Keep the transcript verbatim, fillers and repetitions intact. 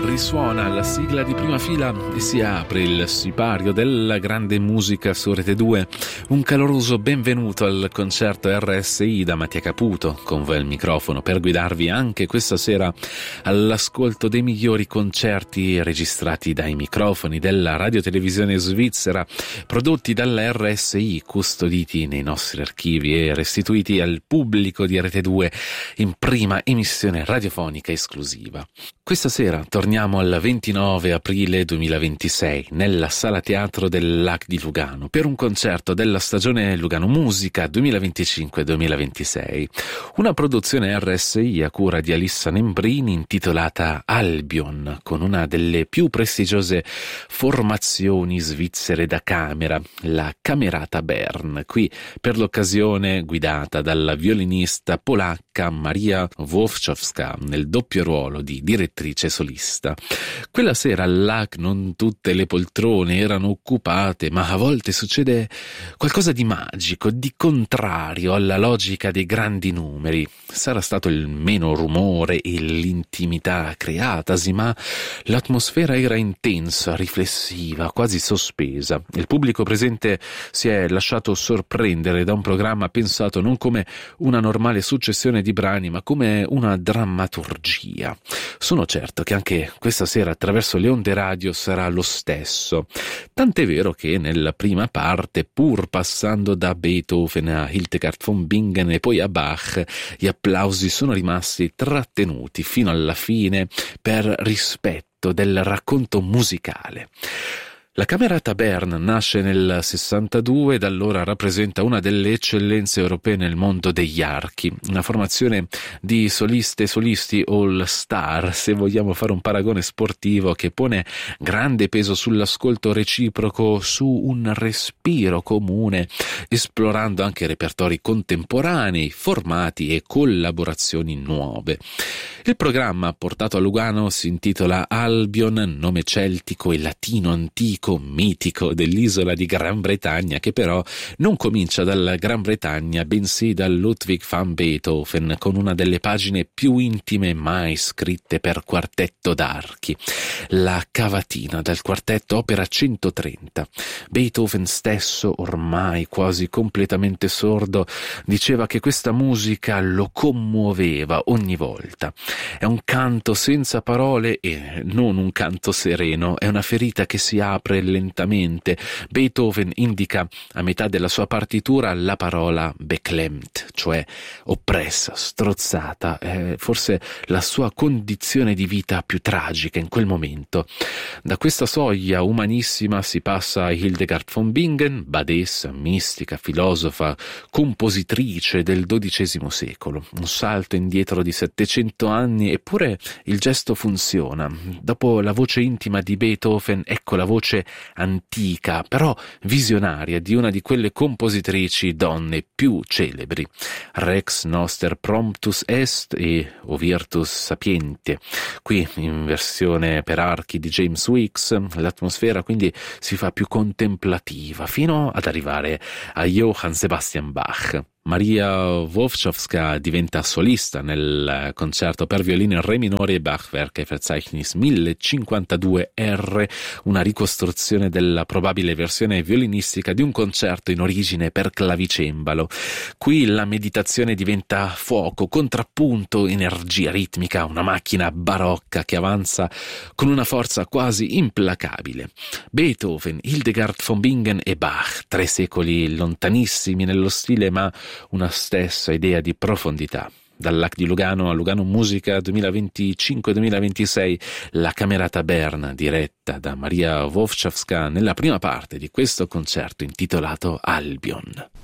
risuona la sigla di prima fila e si apre il sipario della grande musica su Rete due. Un caloroso benvenuto al concerto R S I da Mattia Caputo, con voi al microfono per guidarvi anche questa sera all'ascolto dei migliori concerti registrati dai microfoni della radiotelevisione svizzera, prodotti dalla R S I, custoditi nei nostri archivi e restituiti al pubblico di Rete due in prima emissione radiofonica esclusiva. Questa sera torniamo al ventinove aprile duemilaventisei nella sala teatro del Lac di Lugano per un concerto della stagione Lugano Musica duemilaventicinque duemilaventisei, una produzione R S I a cura di Alissa Nembrini intitolata Albion, con una delle più prestigiose formazioni svizzere da camera, la Camerata Bern, qui per l'occasione guidata dalla violinista polacca Maria Wowczowska nel doppio ruolo di direttrice solista. Quella sera al Lac non tutte le poltrone erano occupate, ma a volte succede qualcosa di magico, di contrario alla logica dei grandi numeri. Sarà stato il meno rumore e l'intimità creatasi, ma l'atmosfera era intensa, riflessiva, quasi sospesa. Il pubblico presente si è lasciato sorprendere da un programma pensato non come una normale successione di brani, ma come una drammaturgia. Sono certo che anche questa sera attraverso le onde radio sarà lo stesso. Tant'è vero che nella prima parte, pur passando da Beethoven a Hildegard von Bingen e poi a Bach, gli applausi sono rimasti trattenuti fino alla fine per rispetto del racconto musicale. La Camerata Bern nasce nel sessantadue e da allora rappresenta una delle eccellenze europee nel mondo degli archi, una formazione di soliste e solisti all star, se vogliamo fare un paragone sportivo, che pone grande peso sull'ascolto reciproco, su un respiro comune, esplorando anche repertori contemporanei, formati e collaborazioni nuove. Il programma portato a Lugano si intitola Albion, nome celtico e latino antico mitico dell'isola di Gran Bretagna, che però non comincia dalla Gran Bretagna bensì da Ludwig van Beethoven, con una delle pagine più intime mai scritte per quartetto d'archi, la Cavatina dal quartetto opera centotrenta. Beethoven stesso, ormai quasi completamente sordo, diceva che questa musica lo commuoveva ogni volta. È un canto senza parole e non un canto sereno, è una ferita che si apre lentamente. Beethoven indica a metà della sua partitura la parola beklemmt, cioè oppressa, strozzata, è forse la sua condizione di vita più tragica in quel momento. Da questa soglia umanissima si passa a Hildegard von Bingen, badessa, mistica, filosofa, compositrice del dodicesimo secolo. Un salto indietro di settecento anni, eppure il gesto funziona. Dopo la voce intima di Beethoven, ecco la voce antica, però visionaria, di una di quelle compositrici donne più celebri. Rex noster promptus est e O virtus sapiente. Qui in versione per archi di James Weeks l'atmosfera quindi si fa più contemplativa, fino ad arrivare a Johann Sebastian Bach. Maria Wowczowska diventa solista nel concerto per violino in re minore e Bachwerke Verzeichnis mille cinquantadue R, una ricostruzione della probabile versione violinistica di un concerto in origine per clavicembalo. Qui la meditazione diventa fuoco, contrappunto, energia ritmica, una macchina barocca che avanza con una forza quasi implacabile. Beethoven, Hildegard von Bingen e Bach, tre secoli lontanissimi nello stile, ma una stessa idea di profondità. Dal Lac di Lugano a Lugano Musica duemilaventicinque duemilaventisei, la Camerata Bern, diretta da Maria Wowczowska, nella prima parte di questo concerto intitolato Albion.